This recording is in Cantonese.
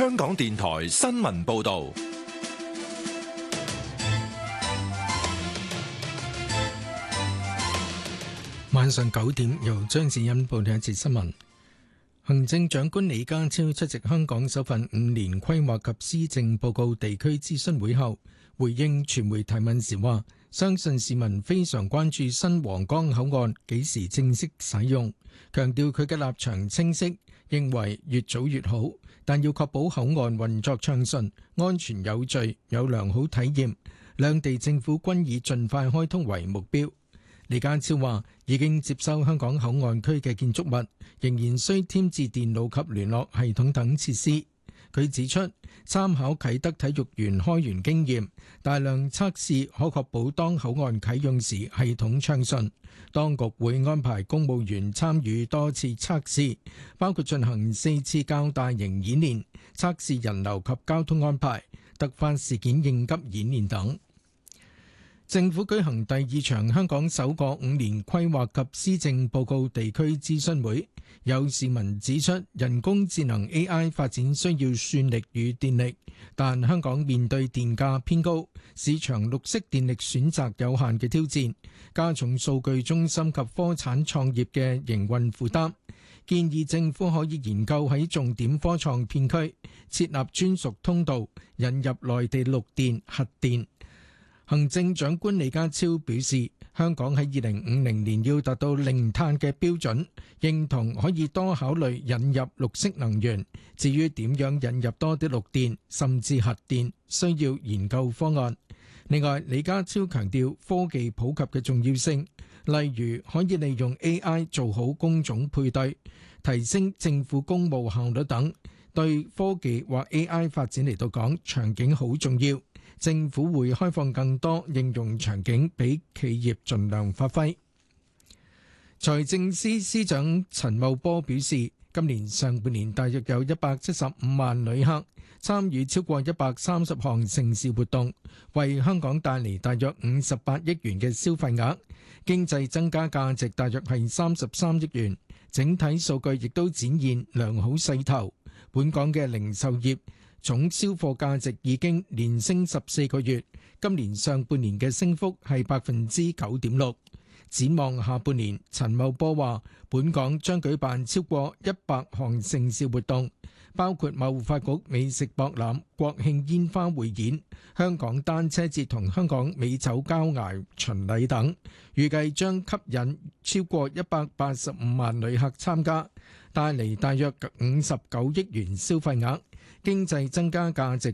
香港電台新聞報道， 晚上9點由張智欣報道一節新聞。行政長官李家超出席香港首份5年規劃及施政報告地區諮詢會後，回應傳媒提問時話，相信市民非常關注新皇崗口岸幾時正式使用，強調佢嘅立場清晰，認為越早越好，但要確保口岸運作暢順、安全有序、有良好體驗，兩地政府均以盡快開通為目標。李家超話已經接收香港口岸區嘅建築物，仍然需添置電腦及聯絡系統等設施。佢指出，參考啟德體育園開園經驗，大量測試可確保當口岸啟用時系統暢順。當局會安排公務員參與多次測試，包括進行4次較大型演練，測試人流及交通安排、突發事件應急演練等。政府舉行第2場香港首個5年規劃及施政報告地區諮詢會，有市民指出人工智能 AI 發展需要算力與電力，但香港面對電價偏高、市場綠色電力選擇有限嘅挑戰，加重數據中心及科產創業嘅營運負擔，建議政府可以研究喺重點科創片區設立專屬通道，引入內地綠電、核電。行政長官李家超表示，香港喺2050年要達到零碳嘅標準，認同可以多考慮引入綠色能源。至於點樣引入多啲綠電，甚至核電，需要研究方案。另外，李家超強調科技普及嘅重要性，例如可以利用 AI 做好工種配對，提升政府公務效率等。對科技或 AI 發展嚟到講，場景好重要。政府會開放更多應用場景俾企業盡量發揮。財政司司長陳茂波表示，今年上半年大約有175萬旅客參與超過130項盛事活動，為香港帶嚟大約58億元嘅消費額，經濟增加價值大約係33億元。整體數據亦都展現良好勢頭。本港嘅零售業總銷貨價值已經連升14個月，今年上半年嘅升幅係9.6%。展望下半年，陳茂波話，本港將舉辦超過100項盛事活動，包括貿發局美食博覽、國慶煙花匯演、香港單車節同香港美酒佳餚巡禮等，預計將吸引超過185萬旅客參加，帶嚟大約59億元消費額。經濟增加價值